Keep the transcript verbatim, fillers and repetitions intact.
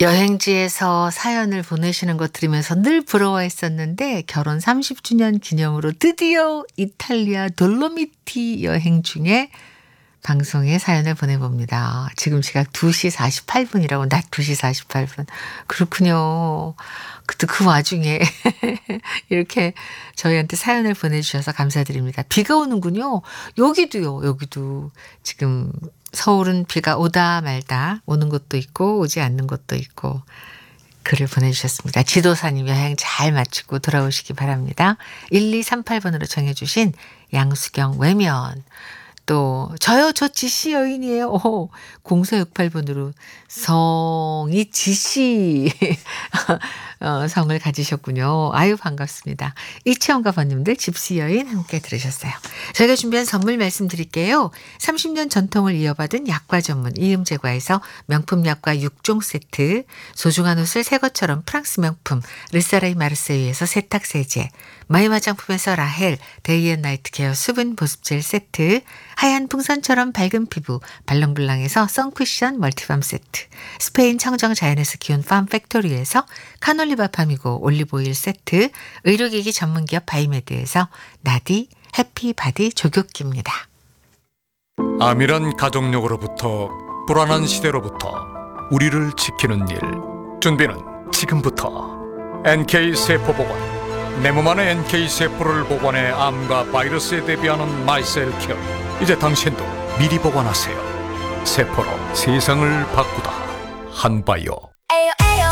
여행지에서 사연을 보내시는 거 들으면서 늘 부러워했었는데 결혼 삼십 주년 기념으로 드디어 이탈리아 돌로미티 여행 중에 방송에 사연을 보내봅니다. 지금 시각 두 시 사십팔 분이라고 낮 두 시 사십팔 분. 그렇군요. 그, 그 와중에 이렇게 저희한테 사연을 보내주셔서 감사드립니다. 비가 오는군요. 여기도요. 여기도 지금 서울은 비가 오다 말다 오는 곳도 있고 오지 않는 곳도 있고 글을 보내주셨습니다. 지도사님 여행 잘 마치고 돌아오시기 바랍니다. 일이삼팔 번으로 정해주신 양수경 외면. 또 저요 저 지씨 여인이에요. 오, 공사육팔 번으로 성이 지씨 어, 성을 가지셨군요. 아유 반갑습니다. 이채원과 번님들 집시 여인 함께 들으셨어요. 저희가 준비한 선물 말씀드릴게요. 삼십 년 전통을 이어받은 약과 전문 이음제과에서 명품 약과 육 종 세트, 소중한 옷을 새 것처럼 프랑스 명품 르사라이 마르세유에서 세탁세제, 마이 화장품에서 라헬 데이앤나이트 케어 수분 보습젤 세트, 하얀 풍선처럼 밝은 피부 발롱블랑에서 선쿠션 멀티밤 세트, 스페인 청정 자연에서 키운 팜 팩토리에서 카놀리바 팜이고 올리브오일 세트, 의료기기 전문기업 바이메드에서 나디 해피바디 조교기입니다. 암이란 가족력으로부터 불안한 시대로부터 우리를 지키는 일, 준비는 지금부터. 엔케이세포보건, 내 몸 안의 엔케이세포를 복원해 암과 바이러스에 대비하는 마이셀케어. 이제 당신도 미리 복원하세요. 세포로 세상을 바꾸다. 한바이오.